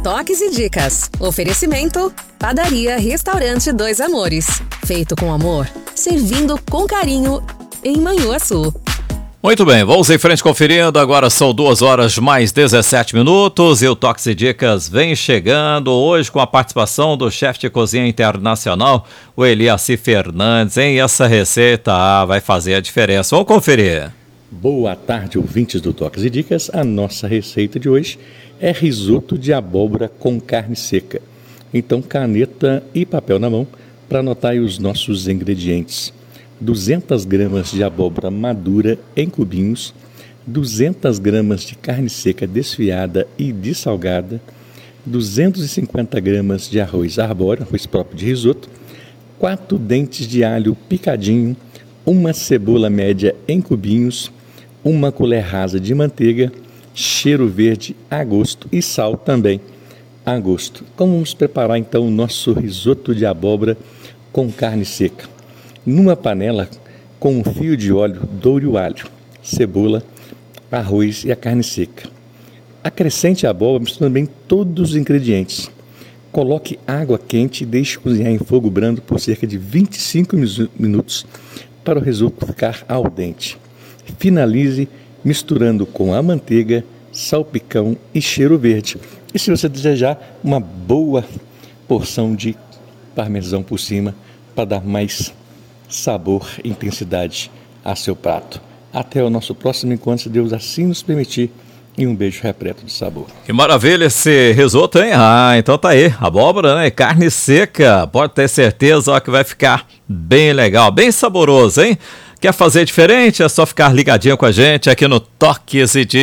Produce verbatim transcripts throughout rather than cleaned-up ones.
Toques e dicas. Oferecimento: Padaria Restaurante Dois Amores. Feito com amor, servindo com carinho em Manhuaçu. Muito bem, vamos em frente conferindo. Agora são duas horas mais dezessete minutos e o Toques e Dicas vem chegando hoje com a participação do chefe de cozinha internacional, o Eliaci Fernandes, hein? E essa receita ah, vai fazer a diferença. Vamos conferir. Boa tarde, ouvintes do Toques e Dicas. A nossa receita de hoje é risoto de abóbora com carne seca. Então, caneta e papel na mão para anotar aí os nossos ingredientes. duzentas gramas de abóbora madura em cubinhos, duzentas gramas de carne seca desfiada e dessalgada, duzentas e cinquenta gramas de arroz arbóreo, arroz próprio de risoto, quatro dentes de alho picadinho, uma cebola média em cubinhos, uma colher rasa de manteiga, cheiro verde a gosto e sal também a gosto. Como vamos preparar então o nosso risoto de abóbora com carne seca? Numa panela, com um fio de óleo, doure o alho, cebola, arroz e a carne seca. Acrescente a abóbora, misturando bem todos os ingredientes. Coloque água quente e deixe cozinhar em fogo brando por cerca de vinte e cinco minutos para o risoto ficar al dente. Finalize misturando com a manteiga, salpicão e cheiro verde. E se você desejar, uma boa porção de parmesão por cima para dar mais sabor e intensidade a seu prato. Até o nosso próximo encontro, se Deus assim nos permitir, e um beijo repleto de sabor. Que maravilha esse risoto, hein? Ah, então tá aí, abóbora, né? Carne seca, pode ter certeza ó, que vai ficar bem legal, bem saboroso, hein? Quer fazer diferente? É só ficar ligadinho com a gente aqui no Toques e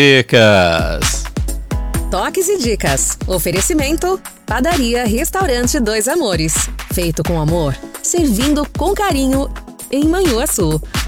Dicas. Toques e Dicas. Oferecimento: Padaria Restaurante Dois Amores. Feito com amor, servindo com carinho em Manhuaçu.